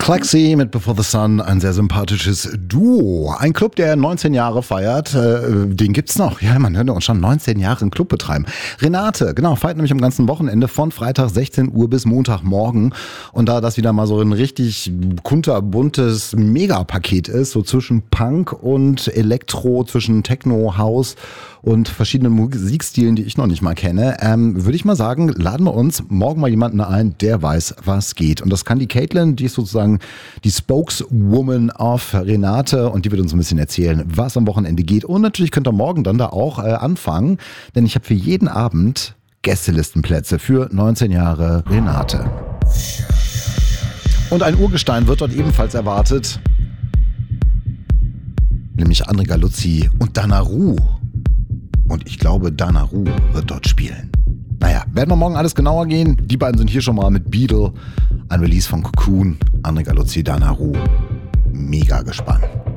Clexi mit Before the Sun, ein sehr sympathisches Duo. Ein Club, der 19 Jahre feiert, den gibt's noch. Ja, man hört uns schon 19 Jahre einen Club betreiben. Renate, genau, feiert nämlich am ganzen Wochenende von Freitag 16 Uhr bis Montagmorgen. Und da das wieder mal so ein richtig kunterbuntes Megapaket ist, so zwischen Punk und Elektro, zwischen Techno, House und verschiedenen Musikstilen, die ich noch nicht mal kenne, würde ich mal sagen, laden wir uns morgen mal jemanden ein, der weiß, was geht. Und das kann die Caitlin, die ist sozusagen die Spokeswoman of Renate und die wird uns ein bisschen erzählen, was am Wochenende geht. Und natürlich könnt ihr morgen dann da auch anfangen, denn ich habe für jeden Abend Gästelistenplätze für 19 Jahre Renate. Und ein Urgestein wird dort ebenfalls erwartet, nämlich André Galuzzi und Danaru. Und ich glaube, Danaru wird dort spielen. Naja, werden wir morgen alles genauer gehen. Die beiden sind hier schon mal mit Beetle, ein Release von Cocoon, André Galuzzi, Danaru. Mega gespannt.